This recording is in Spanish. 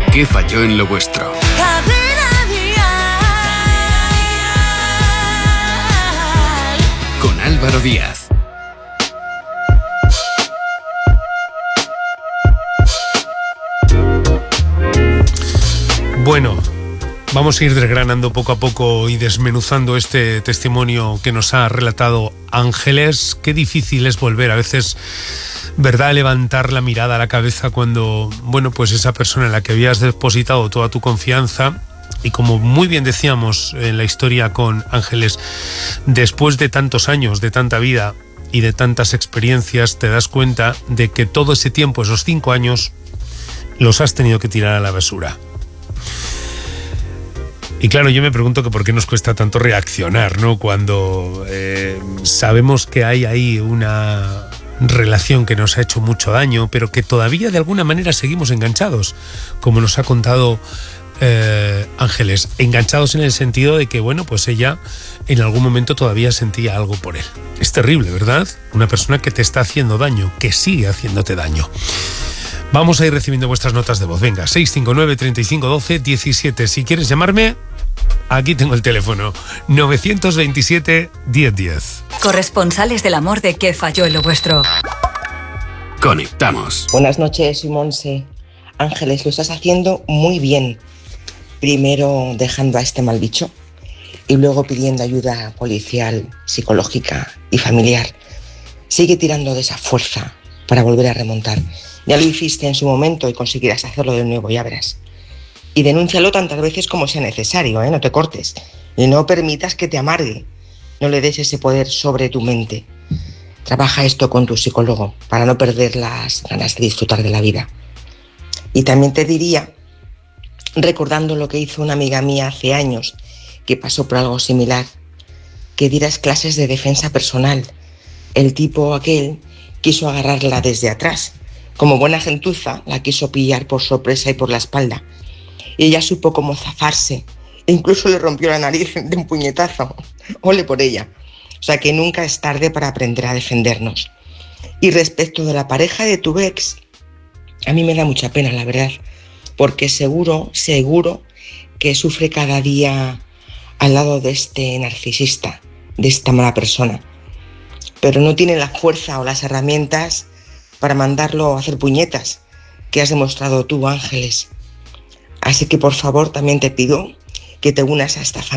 ¿Qué falló en lo vuestro? Con Álvaro Díaz. Bueno, vamos a ir desgranando poco a poco y desmenuzando este testimonio que nos ha relatado Ángeles. Qué difícil es volver a veces, ¿verdad?, levantar la mirada a la cabeza cuando, bueno, pues esa persona en la que habías depositado toda tu confianza, y como muy bien decíamos en la historia con Ángeles, después de tantos años, de tanta vida y de tantas experiencias, te das cuenta de que todo ese tiempo, esos 5 años, los has tenido que tirar a la basura. Y claro, yo me pregunto que por qué nos cuesta tanto reaccionar, ¿no? Cuando sabemos que hay ahí una relación que nos ha hecho mucho daño, pero que todavía de alguna manera seguimos enganchados, como nos ha contado Ángeles. Enganchados en el sentido de que, bueno, pues ella en algún momento todavía sentía algo por él. Es terrible, ¿verdad? Una persona que te está haciendo daño, que sigue haciéndote daño. Vamos a ir recibiendo vuestras notas de voz. Venga, 659 35 12 17. Si quieres llamarme, aquí tengo el teléfono. 927 1010. Corresponsales del amor de ¿Qué falló en lo vuestro? Conectamos. Buenas noches, soy Monse. Ángeles, lo estás haciendo muy bien. Primero dejando a este mal bicho y luego pidiendo ayuda policial, psicológica y familiar. Sigue tirando de esa fuerza para volver a remontar. Ya lo hiciste en su momento y conseguirás hacerlo de nuevo, ya verás. Y denúncialo tantas veces como sea necesario, no te cortes. Y no permitas que te amargue. No le des ese poder sobre tu mente. Trabaja esto con tu psicólogo para no perder las ganas de disfrutar de la vida. Y también te diría, recordando lo que hizo una amiga mía hace años, que pasó por algo similar, que dieras clases de defensa personal. El tipo aquel quiso agarrarla desde atrás. Como buena gentuza, la quiso pillar por sorpresa y por la espalda. Y ella supo cómo zafarse. E incluso le rompió la nariz de un puñetazo. Ole por ella. O sea que nunca es tarde para aprender a defendernos. Y respecto de la pareja de tu ex, a mí me da mucha pena, la verdad. Porque seguro que sufre cada día al lado de este narcisista, de esta mala persona. Pero no tiene la fuerza o las herramientas para mandarlo a hacer puñetas, que has demostrado tú, Ángeles. Así que por favor también te pido que te unas a esta familia.